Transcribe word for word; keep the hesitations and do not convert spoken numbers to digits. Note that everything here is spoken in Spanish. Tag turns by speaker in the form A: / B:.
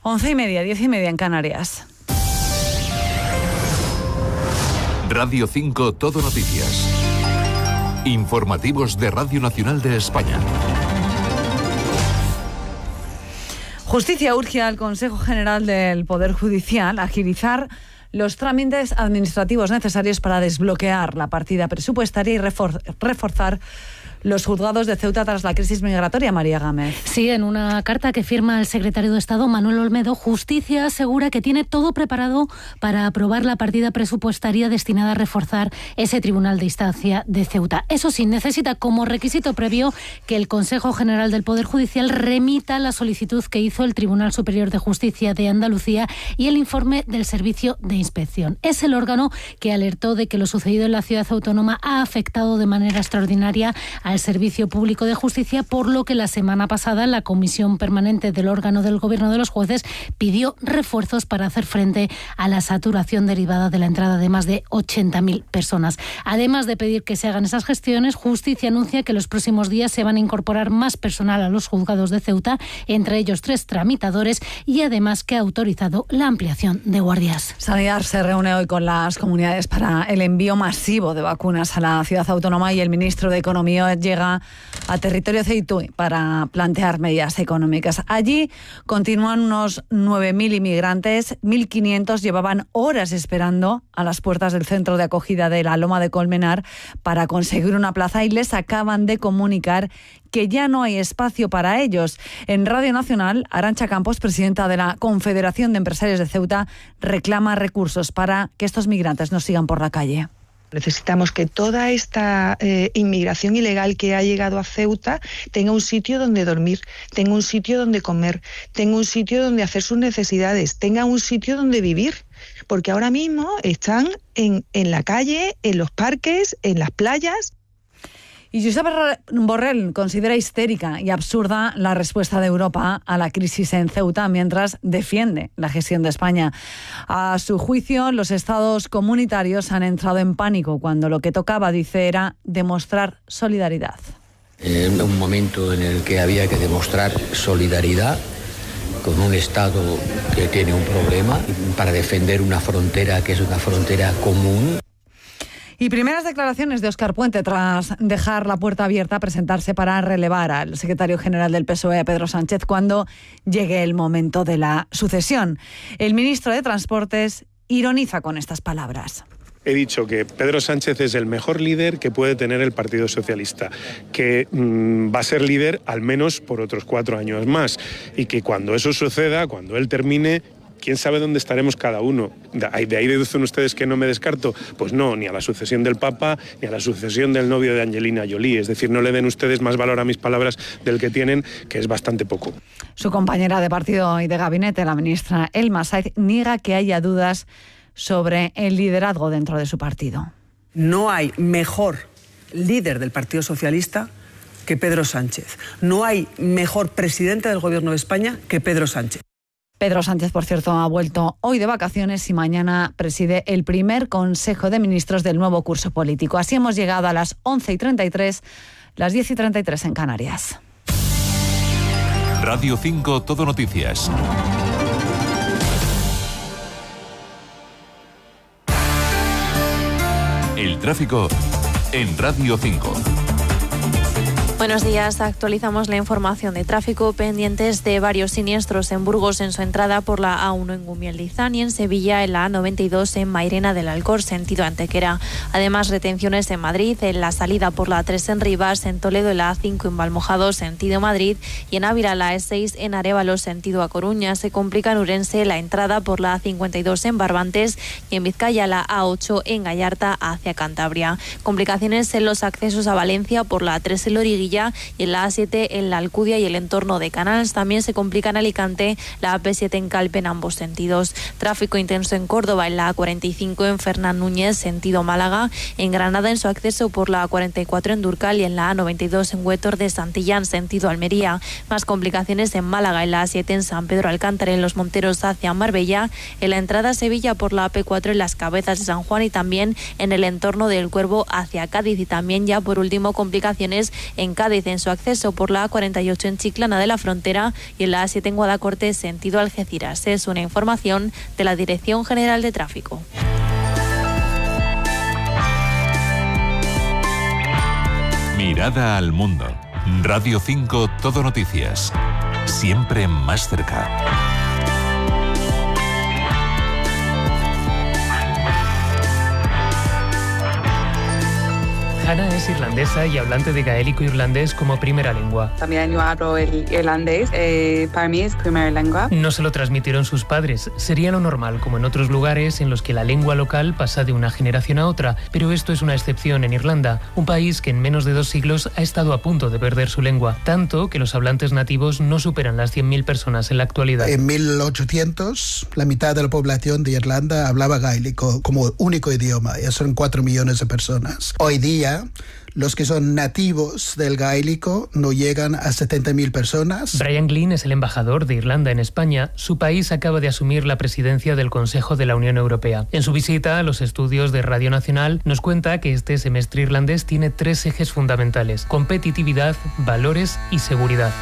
A: Once y media, diez y media en Canarias.
B: Radio cinco Todo Noticias. Informativos de Radio Nacional de España.
A: Justicia urge al Consejo General del Poder Judicial a agilizar los trámites administrativos necesarios para desbloquear la partida presupuestaria y refor- reforzar los juzgados de Ceuta tras la crisis migratoria. María Gámez.
C: Sí, en una carta que firma el secretario de Estado, Manuel Olmedo, Justicia asegura que tiene todo preparado para aprobar la partida presupuestaria destinada a reforzar ese tribunal de instancia de Ceuta. Eso sí, necesita como requisito previo que el Consejo General del Poder Judicial remita la solicitud que hizo el Tribunal Superior de Justicia de Andalucía y el informe del Servicio de Inspección. Es el órgano que alertó de que lo sucedido en la ciudad autónoma ha afectado de manera extraordinaria a al Servicio Público de Justicia, por lo que la semana pasada la Comisión Permanente del órgano del Gobierno de los Jueces pidió refuerzos para hacer frente a la saturación derivada de la entrada de más de ochenta mil personas. Además de pedir que se hagan esas gestiones, Justicia anuncia que los próximos días se van a incorporar más personal a los juzgados de Ceuta, entre ellos tres tramitadores, y además que ha autorizado la ampliación de guardias.
A: Sanidad se reúne hoy con las comunidades para el envío masivo de vacunas a la ciudad autónoma y el ministro de Economía llega a territorio ceutú para plantear medidas económicas. Allí continúan unos nueve mil inmigrantes, mil quinientos llevaban horas esperando a las puertas del centro de acogida de la Loma de Colmenar para conseguir una plaza y les acaban de comunicar que ya no hay espacio para ellos. En Radio Nacional, Arantxa Campos, presidenta de la Confederación de Empresarios de Ceuta, reclama recursos para que estos migrantes no sigan por la calle.
D: Necesitamos que toda esta eh, inmigración ilegal que ha llegado a Ceuta tenga un sitio donde dormir, tenga un sitio donde comer, tenga un sitio donde hacer sus necesidades, tenga un sitio donde vivir. Porque ahora mismo están en, en la calle, en los parques, en las playas.
A: Y Josep Borrell considera histérica y absurda la respuesta de Europa a la crisis en Ceuta, mientras defiende la gestión de España. A su juicio, los estados comunitarios han entrado en pánico cuando lo que tocaba, dice, era demostrar solidaridad.
E: En un momento en el que había que demostrar solidaridad con un Estado que tiene un problema para defender una frontera que es una frontera común.
A: Y primeras declaraciones de Óscar Puente tras dejar la puerta abierta a presentarse para relevar al secretario general del P S O E, Pedro Sánchez, cuando llegue el momento de la sucesión. El ministro de Transportes ironiza con estas palabras.
F: He dicho que Pedro Sánchez es el mejor líder que puede tener el Partido Socialista, que mmm, va a ser líder al menos por otros cuatro años más y que cuando eso suceda, cuando él termine, ¿quién sabe dónde estaremos cada uno? ¿De ahí deducen ustedes que no me descarto? Pues no, ni a la sucesión del Papa, ni a la sucesión del novio de Angelina Jolie. Es decir, no le den ustedes más valor a mis palabras del que tienen, que es bastante poco.
A: Su compañera de partido y de gabinete, la ministra Elma Saiz, niega que haya dudas sobre el liderazgo dentro de su partido.
G: No hay mejor líder del Partido Socialista que Pedro Sánchez. No hay mejor presidente del Gobierno de España que Pedro Sánchez.
A: Pedro Sánchez, por cierto, ha vuelto hoy de vacaciones y mañana preside el primer Consejo de Ministros del nuevo curso político. Así hemos llegado a las once y treinta y tres, las diez y treinta y tres en Canarias.
B: Radio cinco Todo Noticias. El tráfico en Radio cinco.
H: Buenos días, actualizamos la información de tráfico, pendientes de varios siniestros en Burgos en su entrada por la A uno en Gumiel-Lizán y en Sevilla en la A noventa y dos en Mairena del Alcor, sentido Antequera. Además, retenciones en Madrid, en la salida por la A tres en Rivas, en Toledo en la A cinco en Valmojado, sentido Madrid, y en Ávila la A seis en Arévalo, sentido A Coruña. Se complica en Urense la entrada por la A cincuenta y dos en Barbantes y en Vizcaya la A ocho en Gallarta hacia Cantabria. Complicaciones en los accesos a Valencia por la A tres en Loriguilla y en la A siete en la Alcudia y el entorno de Canals. También se complica en Alicante la A P siete en Calpe en ambos sentidos. Tráfico intenso en Córdoba en la A cuarenta y cinco en Fernán Núñez, sentido Málaga. En Granada en su acceso por la A cuarenta y cuatro en Durcal y en la A noventa y dos en Huétor de Santillán, sentido Almería. Más complicaciones en Málaga en la A siete en San Pedro Alcántara en Los Monteros hacia Marbella. En la entrada a Sevilla por la A P cuatro en Las Cabezas de San Juan y también en el entorno del Cuervo hacia Cádiz. Y también ya por último complicaciones en Cádiz en su acceso por la A cuarenta y ocho en Chiclana de la Frontera y en la A siete en Guadacorte sentido Algeciras. Es una información de la Dirección General de Tráfico.
B: Mirada al mundo. Radio cinco Todo Noticias. Siempre más cerca.
I: Hannah es irlandesa y hablante de gaélico irlandés como primera lengua.
J: También yo hablo el irlandés, eh, para mí es primera lengua.
I: No se lo transmitieron sus padres, sería lo normal, como en otros lugares en los que la lengua local pasa de una generación a otra, pero esto es una excepción en Irlanda, un país que en menos de dos siglos ha estado a punto de perder su lengua, tanto que los hablantes nativos no superan las cien mil personas en la actualidad.
K: En mil ochocientos, la mitad de la población de Irlanda hablaba gaélico como único idioma, ya son cuatro millones de personas. Hoy día, los que son nativos del gaélico no llegan a setenta mil personas.
I: Brian Glynn es el embajador de Irlanda en España. Su país acaba de asumir la presidencia del Consejo de la Unión Europea. En su visita a los estudios de Radio Nacional nos cuenta que este semestre irlandés tiene tres ejes fundamentales: competitividad, valores y seguridad.